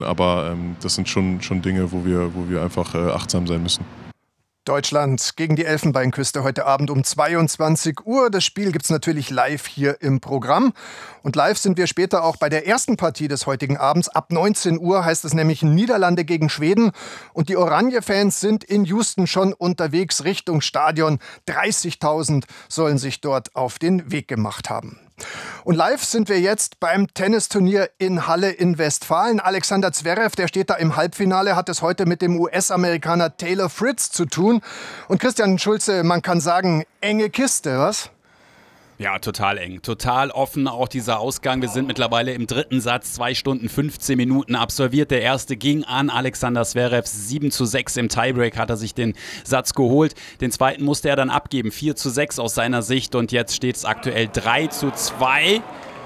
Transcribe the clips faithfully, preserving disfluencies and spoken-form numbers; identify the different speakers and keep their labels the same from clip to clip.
Speaker 1: Aber ähm, das sind schon, schon Dinge, wo wir, wo wir einfach äh, achtsam sein müssen.
Speaker 2: Deutschland gegen die Elfenbeinküste heute Abend um zweiundzwanzig Uhr. Das Spiel gibt's natürlich live hier im Programm. Und live sind wir später auch bei der ersten Partie des heutigen Abends. Ab neunzehn Uhr heißt es nämlich Niederlande gegen Schweden. Und die Oranje-Fans sind in Houston schon unterwegs Richtung Stadion. dreißigtausend sollen sich dort auf den Weg gemacht haben. Und live sind wir jetzt beim Tennisturnier in Halle in Westfalen. Alexander Zverev, der steht da im Halbfinale, hat es heute mit dem U S-Amerikaner Taylor Fritz zu tun. Und Christian Schulze, man kann sagen, enge Kiste, was?
Speaker 3: Ja, total eng, total offen auch dieser Ausgang. Wir sind mittlerweile im dritten Satz, zwei Stunden fünfzehn Minuten absolviert. Der erste ging an Alexander Zverev, sieben zu sechs im Tiebreak hat er sich den Satz geholt. Den zweiten musste er dann abgeben, vier zu sechs aus seiner Sicht und jetzt steht es aktuell drei zu zwei.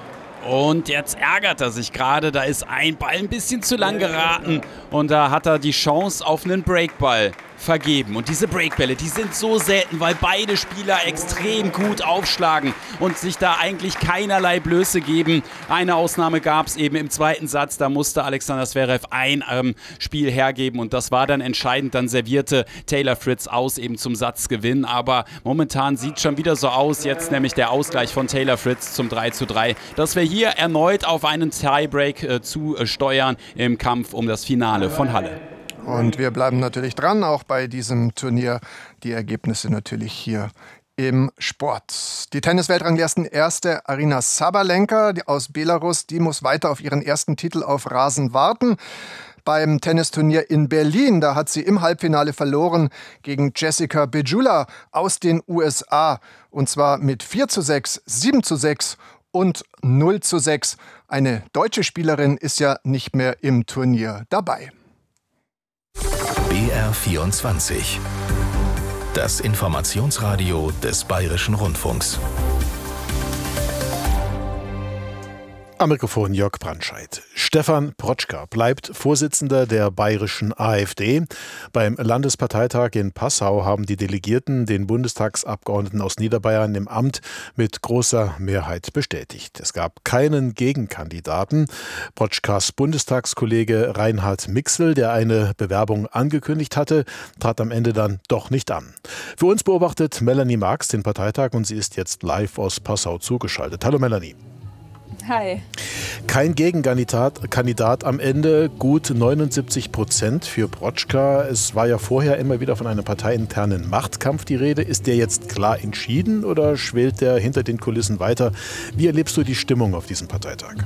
Speaker 3: Und jetzt ärgert er sich gerade, da ist ein Ball ein bisschen zu lang geraten und da hat er die Chance auf einen Breakball vergeben. Und diese Breakbälle, die sind so selten, weil beide Spieler extrem gut aufschlagen und sich da eigentlich keinerlei Blöße geben. Eine Ausnahme gab es eben im zweiten Satz, da musste Alexander Zverev ein ähm, Spiel hergeben und das war dann entscheidend. Dann servierte Taylor Fritz aus eben zum Satzgewinn, aber momentan sieht schon wieder so aus, jetzt nämlich der Ausgleich von Taylor Fritz zum drei zu drei, dass wir hier erneut auf einen Tiebreak äh, zu äh, steuern im Kampf um das Finale von Halle.
Speaker 2: Und wir bleiben natürlich dran, auch bei diesem Turnier. Die Ergebnisse natürlich hier im Sport. Die Tennis-Weltranglisten-Erste Aryna Sabalenka aus Belarus, die muss weiter auf ihren ersten Titel auf Rasen warten. Beim Tennisturnier in Berlin, da hat sie im Halbfinale verloren gegen Jessica Pegula aus den U S A. Und zwar mit vier zu sechs, sieben zu sechs und null zu sechs. Eine deutsche Spielerin ist ja nicht mehr im Turnier dabei.
Speaker 4: B R vierundzwanzig. Das Informationsradio des Bayerischen Rundfunks.
Speaker 5: Am Mikrofon Jörg Brandscheid. Stefan Protschka bleibt Vorsitzender der bayerischen AfD. Beim Landesparteitag in Passau haben die Delegierten den Bundestagsabgeordneten aus Niederbayern im Amt mit großer Mehrheit bestätigt. Es gab keinen Gegenkandidaten. Protschkas Bundestagskollege Reinhard Mixel, der eine Bewerbung angekündigt hatte, trat am Ende dann doch nicht an. Für uns beobachtet Melanie Marx den Parteitag und sie ist jetzt live aus Passau zugeschaltet. Hallo Melanie.
Speaker 6: Hi.
Speaker 5: Kein Gegenkandidat Kandidat am Ende, gut neunundsiebzig Prozent für Protschka. Es war ja vorher immer wieder von einem parteiinternen Machtkampf die Rede. Ist der jetzt klar entschieden oder schwelt der hinter den Kulissen weiter? Wie erlebst du die Stimmung auf diesem Parteitag?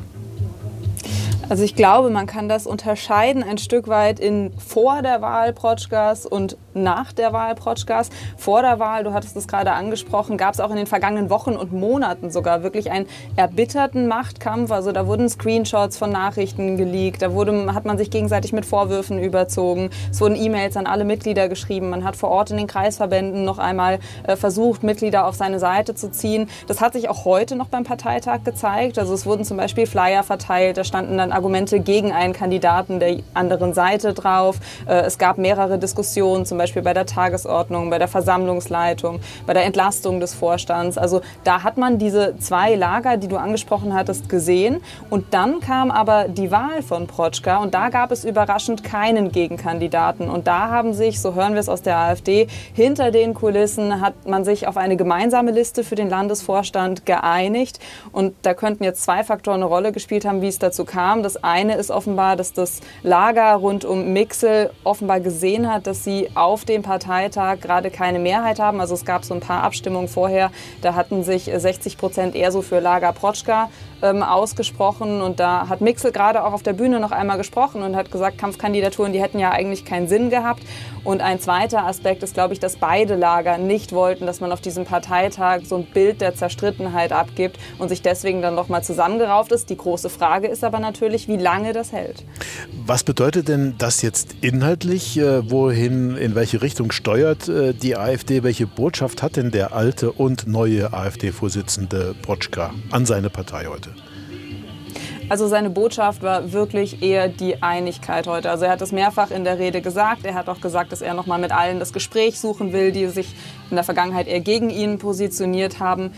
Speaker 6: Also ich glaube, man kann das unterscheiden ein Stück weit in vor der Wahl Protschkas und nach der Wahl Protschkas. Vor der Wahl, du hattest es gerade angesprochen, gab es auch in den vergangenen Wochen und Monaten sogar wirklich einen erbitterten Machtkampf. Also da wurden Screenshots von Nachrichten geleakt, da wurde, hat man sich gegenseitig mit Vorwürfen überzogen. Es wurden E-Mails an alle Mitglieder geschrieben. Man hat vor Ort in den Kreisverbänden noch einmal äh, versucht, Mitglieder auf seine Seite zu ziehen. Das hat sich auch heute noch beim Parteitag gezeigt. Also es wurden zum Beispiel Flyer verteilt, da standen dann Argumente gegen einen Kandidaten der anderen Seite drauf. Es gab mehrere Diskussionen, zum Beispiel bei der Tagesordnung, bei der Versammlungsleitung, bei der Entlastung des Vorstands. Also da hat man diese zwei Lager, die du angesprochen hattest, gesehen. Und dann kam aber die Wahl von Protschka und da gab es überraschend keinen Gegenkandidaten. Und da haben sich, so hören wir es aus der AfD, hinter den Kulissen hat man sich auf eine gemeinsame Liste für den Landesvorstand geeinigt. Und da könnten jetzt zwei Faktoren eine Rolle gespielt haben, wie es dazu kam. Das eine ist offenbar, dass das Lager rund um Mixel offenbar gesehen hat, dass sie auf dem Parteitag gerade keine Mehrheit haben. Also es gab so ein paar Abstimmungen vorher, da hatten sich sechzig Prozent eher so für Lager Protschka ähm, ausgesprochen. Und da hat Mixel gerade auch auf der Bühne noch einmal gesprochen und hat gesagt, Kampfkandidaturen, die hätten ja eigentlich keinen Sinn gehabt. Und ein zweiter Aspekt ist, glaube ich, dass beide Lager nicht wollten, dass man auf diesem Parteitag so ein Bild der Zerstrittenheit abgibt und sich deswegen dann noch mal zusammengerauft ist. Die große Frage ist aber natürlich, wie lange das hält.
Speaker 5: Was bedeutet denn das jetzt inhaltlich? Äh, wohin, in welche Richtung steuert äh, die AfD? Welche Botschaft hat denn der alte und neue AfD-Vorsitzende Protschka an seine Partei heute?
Speaker 6: Also seine Botschaft war wirklich eher die Einigkeit heute. Also er hat es mehrfach in der Rede gesagt. Er hat auch gesagt, dass er noch mal mit allen das Gespräch suchen will, die sich in der Vergangenheit eher gegen ihn positioniert haben.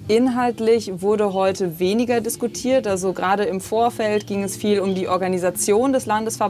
Speaker 6: Inhaltlich wurde heute weniger diskutiert. Also gerade im Vorfeld ging es viel um die Organisation des Landesverbandes.